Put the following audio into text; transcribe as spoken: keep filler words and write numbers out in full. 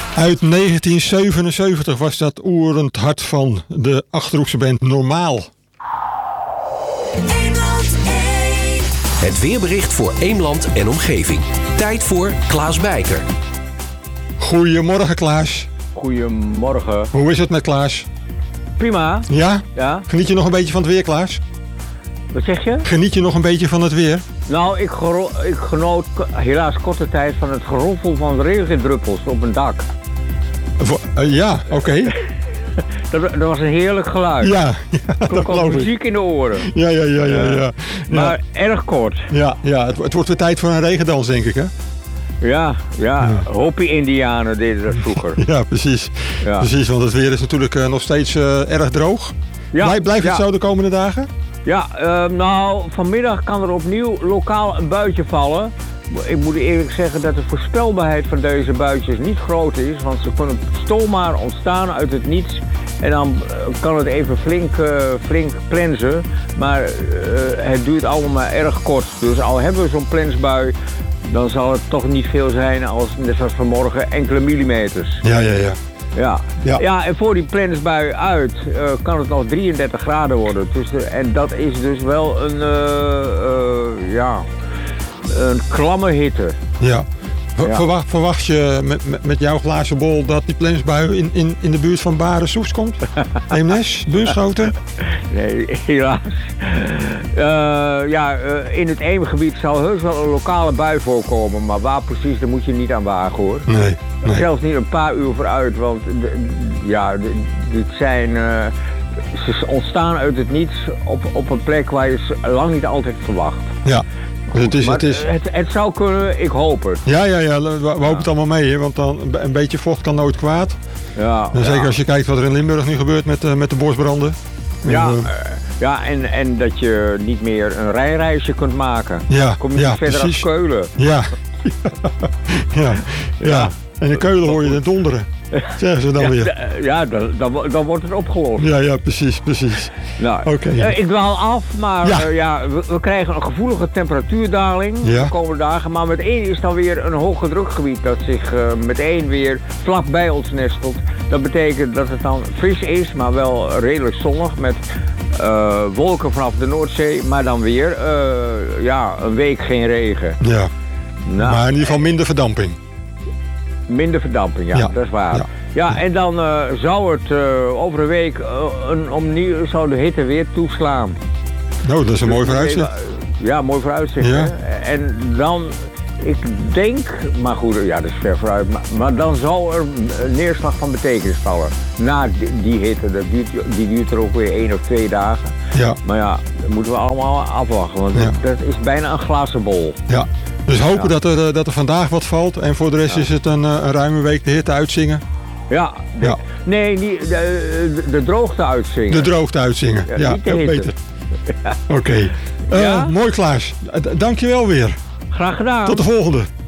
Uit negentien zevenenzeventig was dat oerend hart van de Achterhoekse band Normaal. Het weerbericht voor Eemland en omgeving. Tijd voor Klaas Bijker. Goedemorgen Klaas. Goedemorgen. Hoe is het met Klaas? Prima. Ja? Ja. Geniet je nog een beetje van het weer, Klaas? Wat zeg je? Geniet je nog een beetje van het weer? Nou, ik, gero- ik genoot helaas korte tijd van het geroffel van regendruppels op mijn dak. Voor, uh, ja, oké. Okay. dat, dat was een heerlijk geluid. Ja, ja dat geloof ik. Muziek in de oren. Ja, ja, ja, ja. ja. ja. Maar ja. Erg kort. Ja, ja het, het wordt weer tijd voor een regendans, denk ik, hè? Ja, ja. ja. Hopi-Indianen deden dat vroeger. Ja, precies. Ja. Precies, want het weer is natuurlijk uh, nog steeds uh, erg droog. Ja. Blijf, blijft het ja. zo de komende dagen? Ja, uh, nou, vanmiddag kan er opnieuw lokaal een buitje vallen. Ik moet eerlijk zeggen dat de voorspelbaarheid van deze buitjes niet groot is, want ze kunnen zomaar ontstaan uit het niets. En dan kan het even flink, uh, flink plensen, maar uh, het duurt allemaal maar erg kort. Dus al hebben we zo'n plensbui, dan zal het toch niet veel zijn als, net zoals vanmorgen, enkele millimeters. Ja, ja, ja. Ja. Ja. ja, en voor die plensbui uit uh, kan het nog drieëndertig graden worden. Dus de, en dat is dus wel een, uh, uh, ja, een klamme hitte. Ja. Ver, ja. Verwacht, verwacht je met, met, met jouw glazen bol dat die plensbui in, in, in de buurt van Baren-Soest komt? Eemnes, Buurschoten? Nee, helaas. Uh, ja, uh, in het Eemgebied zal heus wel een lokale bui voorkomen, maar waar precies, daar moet je niet aan wagen hoor. Nee. Nee. Zelfs niet een paar uur vooruit, want de, ja, de, dit zijn, uh, ze ontstaan uit het niets op, op een plek waar je ze lang niet altijd verwacht. Ja. Dus het, is, maar het, is... Het, het zou kunnen, ik hoop het. Ja, ja, ja, we, we ja. hopen het allemaal mee, hè, want dan, een beetje vocht kan nooit kwaad. Ja, en zeker ja. als je kijkt wat er in Limburg nu gebeurt met, uh, met de bosbranden. Ja, en, uh, ja en, en dat je niet meer een rijreisje kunt maken. Ja, kom je ja, niet verder precies. als Keulen. Ja. ja. ja. ja. En in Keulen hoor je het donderen. Zeggen ze dan ja, weer. Ja, dan, dan, dan wordt het opgelost. Ja, ja, precies, precies. Nou, Oké. Okay. Uh, ik dwaal af, maar ja. Uh, ja, we, we krijgen een gevoelige temperatuurdaling ja. de komende dagen. Maar meteen is dan weer een hoge drukgebied dat zich uh, meteen weer vlak bij ons nestelt. Dat betekent dat het dan fris is, maar wel redelijk zonnig met uh, wolken vanaf de Noordzee. Maar dan weer uh, ja, een week geen regen. Ja, nou, maar in ieder geval minder verdamping. Minder verdamping, ja, ja, dat is waar. Ja, ja en dan uh, zou het uh, over een week uh, een, opnieuw zou de hitte weer toeslaan. Nou, dat is een dus mooi vooruitzicht. Ja, mooi vooruitzicht. Ja. Hè? En dan, ik denk, maar goed, ja, dat is ver vooruit, maar, maar dan zal er een neerslag van betekenis vallen. Na die, die hitte, dat duurt, die duurt er ook weer één of twee dagen. Ja. Maar ja, dat moeten we allemaal afwachten, want ja. dat is bijna een glazen bol. Ja. Dus hopen ja. dat, er, dat er vandaag wat valt en voor de rest ja. is het een, een ruime week de hitte uitzingen. Ja, de, ja. nee, niet, de, de, de droogte uitzingen. De droogte uitzingen, ja, ja, ja beter. Ja. Oké, okay. uh, ja? Mooi Klaas, D- dankjewel weer. Graag gedaan. Tot de volgende.